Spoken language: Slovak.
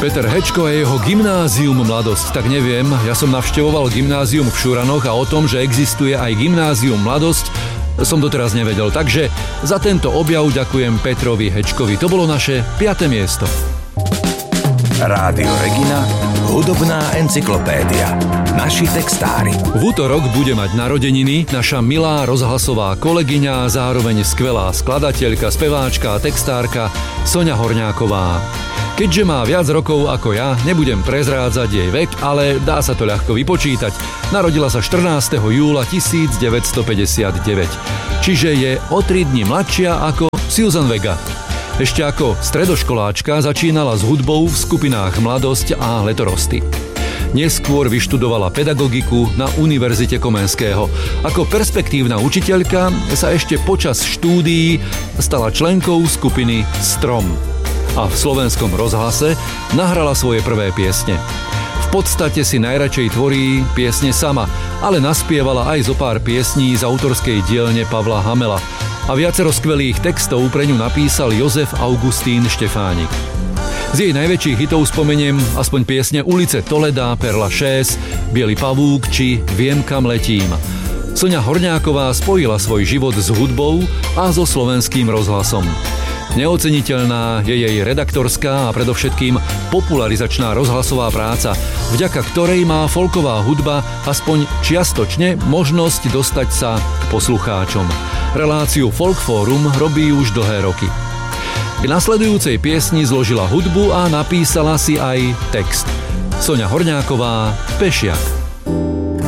Peter Hečko a jeho gymnázium Mladosť. Tak neviem, ja som navštevoval gymnázium v Šuranoch a o tom, že existuje aj gymnázium Mladosť, som doteraz nevedel. Takže za tento objav ďakujem Petrovi Hečkovi. To bolo naše 5. miesto. Rádio Regina, hudobná encyklopédia. Naši textári. V útorok bude mať narodeniny naša milá rozhlasová kolegyňa, zároveň skvelá skladateľka, speváčka a textárka Soňa Horňáková. Keďže má viac rokov ako ja, nebudem prezrádzať jej vek, ale dá sa to ľahko vypočítať. Narodila sa 14. júla 1959, čiže je o 3 dni mladšia ako Susan Vega. Ešte ako stredoškoláčka začínala s hudbou v skupinách Mladosť a Letorosty. Neskôr vyštudovala pedagogiku na Univerzite Komenského. Ako perspektívna učiteľka sa ešte počas štúdií stala členkou skupiny Strom. A v Slovenskom rozhlase nahrala svoje prvé piesne. V podstate si najradšej tvorí piesne sama, ale naspievala aj zo pár piesní z autorskej dielne Pavla Hamela. A viacero skvelých textov pre ňu napísal Jozef Augustín Štefánik. Z jej najväčších hitov spomeniem aspoň piesne Ulice Toleda, Perla 6, Bielý pavúk či Viem kam letím. Soňa Horňáková spojila svoj život s hudbou a so Slovenským rozhlasom. Neoceniteľná je jej redaktorská a predovšetkým popularizačná rozhlasová práca, vďaka ktorej má folková hudba aspoň čiastočne možnosť dostať sa k poslucháčom. Reláciu Folk Forum robí už dlhé roky. K nasledujúcej piesni zložila hudbu a napísala si aj text. Soňa Horňáková, Pešiak.